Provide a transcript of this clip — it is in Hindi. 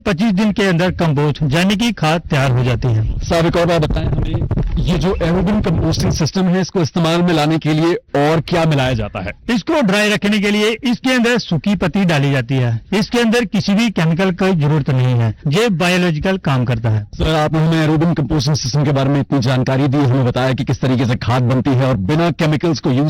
25 दिन के अंदर कंपोस्ट यानी कि खाद तैयार हो जाती है। साहब एक और बात बताएं हमें, ये जो एरोबिन कंपोस्टिंग सिस्टम है इसको इस्तेमाल में लाने के लिए और क्या मिलाया जाता है? इसको ड्राई रखने के लिए इसके अंदर सूखी पत्ती डाली जाती है। इसके अंदर किसी भी केमिकल की जरूरत नहीं है, ये बायोलॉजिकल काम करता है। सर आपने हमें एरोबिन कंपोस्टिंग सिस्टम के बारे में इतनी जानकारी दी, हमें बताया कि किस तरीके से खाद बनती है और बिना केमिकल्स को यूज